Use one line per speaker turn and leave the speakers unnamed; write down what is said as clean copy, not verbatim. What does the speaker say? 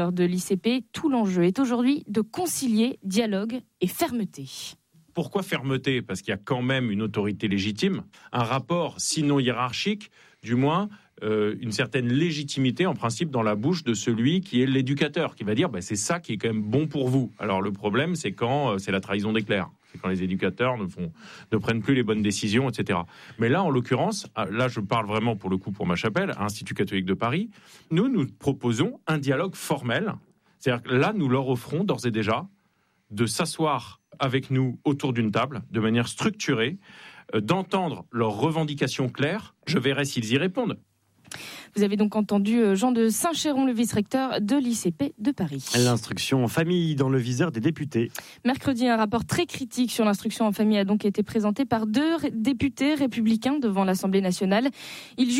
De l'ICP, tout l'enjeu est aujourd'hui de concilier dialogue et fermeté.
Pourquoi fermeté ? Parce qu'il y a quand même une autorité légitime, un rapport sinon hiérarchique, du moins une certaine légitimité en principe dans la bouche de celui qui est l'éducateur, qui va dire c'est ça qui est quand même bon pour vous. Alors le problème c'est quand c'est la trahison des clercs, c'est quand les éducateurs ne prennent plus les bonnes décisions, etc. Mais là en l'occurrence, là je parle vraiment pour le coup pour ma chapelle, Institut catholique de Paris, nous proposons un dialogue formel, c'est-à-dire que là nous leur offrons d'ores et déjà de s'asseoir avec nous autour d'une table de manière structurée, d'entendre leurs revendications claires. Je verrai s'ils y répondent.
Vous avez donc entendu Jean de Saint-Chéron, le vice-recteur de l'ICP de Paris.
L'instruction en famille dans le viseur des députés.
Mercredi, un rapport très critique sur l'instruction en famille a donc été présenté par 2 députés républicains devant l'Assemblée nationale. Ils